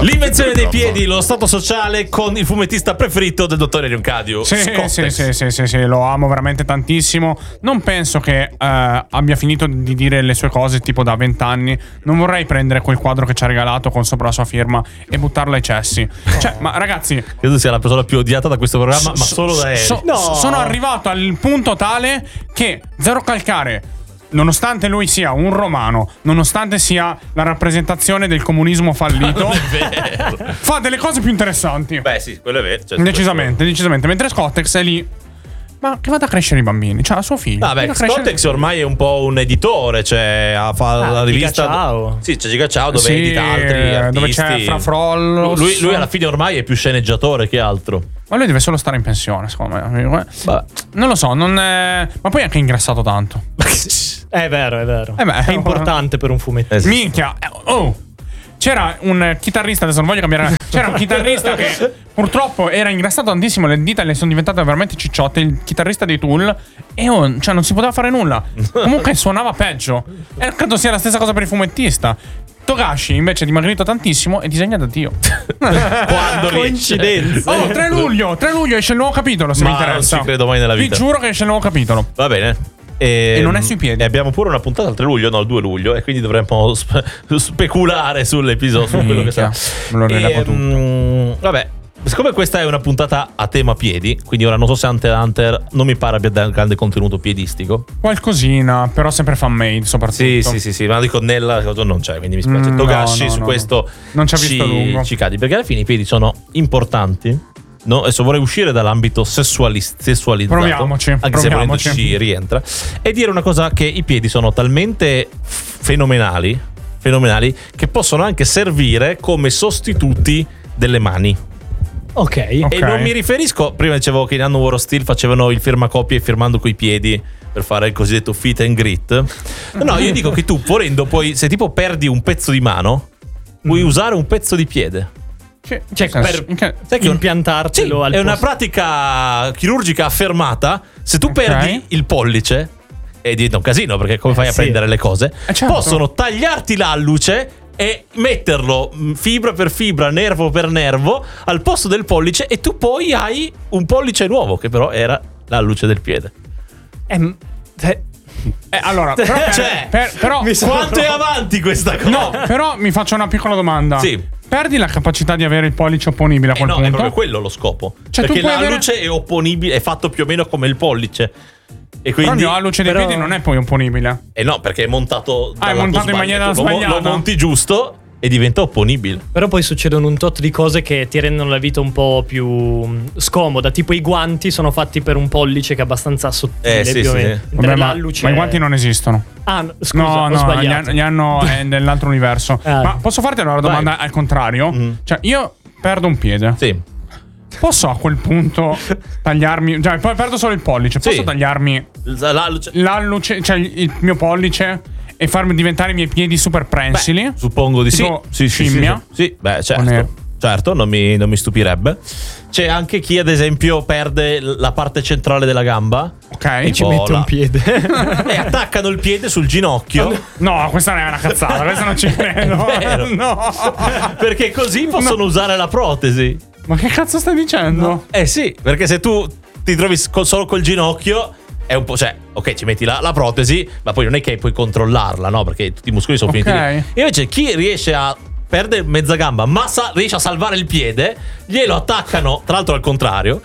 L'invenzione dei piedi, lo stato sociale con il fumettista preferito del dottore Leoncadio. Sì, lo amo veramente tantissimo. Non penso che abbia finito di dire le sue cose tipo da 20 anni. Non vorrei prendere quel quadro che ci ha regalato con sopra la sua firma e buttarlo ai cessi. Cioè, ma ragazzi, credo sia la persona più odiata da questo programma, ma solo da Eri. Sono arrivato al punto tale che Zero Calcare, nonostante lui sia un romano, nonostante sia la rappresentazione del comunismo fallito, fa delle cose più interessanti. Beh, sì, quello è vero. Cioè, decisamente. Mentre Scottex è lì, ma che vada a crescere i bambini? Cioè, suo figlio. Vabbè, Scottex ormai è un po' un editore, cioè fa la rivista. Ciao. Sì, c'è Giga Ciao dove edita altri artisti. Dove c'è Fra Frollo. Lui alla fine ormai è più sceneggiatore che altro. Ma lui deve solo stare in pensione, secondo me. Non lo so, ma poi è anche ingrassato tanto. È vero. È importante per un fumetto. Minchia. C'era un chitarrista, adesso non voglio cambiare. C'era un chitarrista che purtroppo era ingrassato tantissimo, le dita le sono diventate veramente cicciotte. Il chitarrista dei Tool. E cioè non si poteva fare nulla. Comunque suonava peggio. E credo sia la stessa cosa per il fumettista. Togashi invece è dimagrito tantissimo e disegna da Dio. Quando coincidenza. 3 luglio esce il nuovo capitolo, se mi interessa. Non ci credo mai nella vita. Vi giuro che esce il nuovo capitolo. Va bene. E non è sui piedi. E abbiamo pure una puntata il 3 luglio, no, il 2 luglio. E quindi dovremmo speculare sull'episodio, su quello che sarà. Vabbè, siccome questa è una puntata a tema piedi, quindi ora non so se Hunter non mi pare abbia grande contenuto piedistico. Qualcosina, però sempre fan-made soprattutto. Sì, ma dico nella cosa non c'è, quindi mi spiace. Togashi su questo non ci ha visto lungo. Ci cadi, perché alla fine i piedi sono importanti. No, adesso vorrei uscire dall'ambito sessualizzato. Proviamoci. Anche se volendo ci rientra. E dire una cosa, che i piedi sono talmente fenomenali che possono anche servire come sostituti delle mani. Ok. E non mi riferisco, prima dicevo che in Anno War of Steel facevano il firmacopie firmando coi piedi per fare il cosiddetto fit and grit. No, io dico che tu volendo poi, se tipo perdi un pezzo di mano, puoi usare un pezzo di piede. Cioè, per impiantartelo al posto. È una pratica chirurgica affermata. Se tu perdi il pollice, e diventa un casino, perché come fai a prendere le cose, certo. Possono tagliarti l'alluce e metterlo fibra per fibra, nervo per nervo al posto del pollice, e tu poi hai un pollice nuovo, che però era l'alluce del piede. Allora, però quanto è avanti questa cosa? No, però mi faccio una piccola domanda. Sì. Perdi la capacità di avere il pollice opponibile a quel punto? No, è proprio quello lo scopo. Cioè, perché l'alluce è opponibile, è fatto più o meno come il pollice. E quindi, però il mio alluce dei piedi non è poi opponibile. No, perché è montato è montato in maniera sbagliata. Lo monti giusto e diventa opponibile. Però poi succedono un tot di cose che ti rendono la vita un po' più scomoda. Tipo i guanti sono fatti per un pollice che è abbastanza sottile. Sì. Vabbè, ma i guanti non esistono. Scusa, ho sbagliato. Gli hanno è nell'altro universo. Ma posso farti allora una domanda al contrario? Cioè, io perdo un piede. Sì. Posso a quel punto tagliarmi? Cioè, poi perdo solo il pollice. Posso tagliarmi l'alluce, cioè il mio pollice, e farmi diventare i miei piedi super prensili? Suppongo di tipo sì. Scimmia? Sì, beh, certo, non mi stupirebbe. C'è anche chi, ad esempio, perde la parte centrale della gamba. Ok. E ci mette un piede. E attaccano il piede sul ginocchio. No, questa non è una cazzata. Questa non ci credo. No. Perché così possono usare la protesi. Ma che cazzo stai dicendo? Sì, perché se tu ti trovi solo col ginocchio è un po', cioè, ok, ci metti la protesi, ma poi non è che puoi controllarla, no? Perché tutti i muscoli sono finiti lì. Invece chi riesce a perdere mezza gamba, ma riesce a salvare il piede, glielo attaccano, tra l'altro al contrario,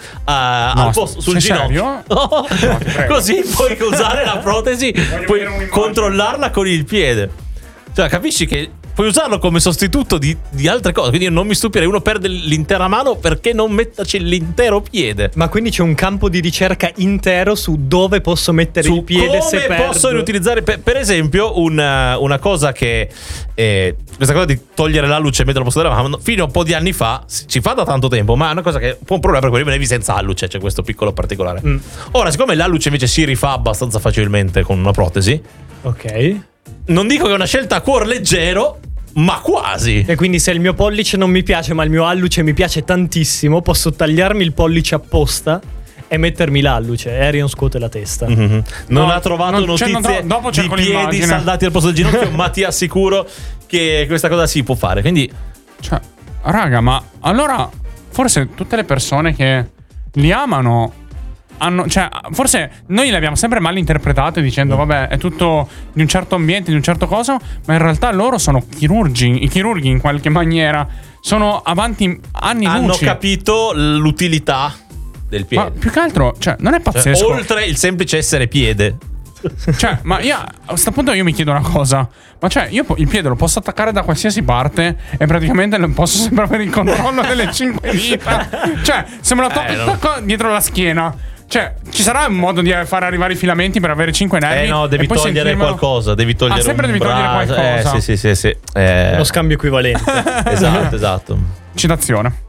al posto sul ginocchio. No, così puoi usare la protesi, puoi controllarla con il piede. Cioè, capisci che puoi usarlo come sostituto di altre cose. Quindi io non mi stupirei, uno perde l'intera mano, perché non metterci l'intero piede. Ma quindi c'è un campo di ricerca intero su dove posso mettere il piede, se perdo. Come posso riutilizzare, per esempio, una cosa che questa cosa di togliere l'alluce e metterlo al posto della mano, fino a un po' di anni fa, si fa da tanto tempo, ma è una cosa che è un po' un problema, perché rimanevi senza alluce. C'è questo piccolo particolare. Ora, siccome l'alluce invece si rifà abbastanza facilmente con una protesi, ok, non dico che è una scelta a cuor leggero, ma quasi. E quindi se il mio pollice non mi piace, ma il mio alluce mi piace tantissimo, posso tagliarmi il pollice apposta e mettermi l'alluce. Arion scuote la testa. Non ha trovato notizie dopo di piedi saldati al posto del ginocchio, ma ti assicuro che questa cosa si può fare. Quindi, cioè, raga, ma allora forse tutte le persone che li amano cioè, forse noi le abbiamo sempre mal interpretate dicendo vabbè, è tutto di un certo ambiente, di un certo coso, ma in realtà loro sono i chirurghi in qualche maniera, sono avanti anni luce. Hanno capito l'utilità del piede. Ma più che altro, cioè, non è pazzesco. Cioè, oltre il semplice essere piede. Cioè, ma io a questo punto io mi chiedo una cosa. Ma cioè, io il piede lo posso attaccare da qualsiasi parte e praticamente non posso sempre avere il controllo delle 5 dita. Cioè, se me lo tocco dietro la schiena, cioè, ci sarà un modo di far arrivare i filamenti per avere 5 nervi? No, devi togliere qualcosa. Devi togliere sempre devi togliere qualcosa. Sì. Lo scambio equivalente. Esatto. Citazione.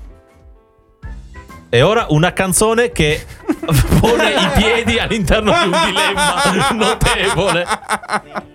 E ora una canzone che pone i piedi all'interno di un dilemma notevole.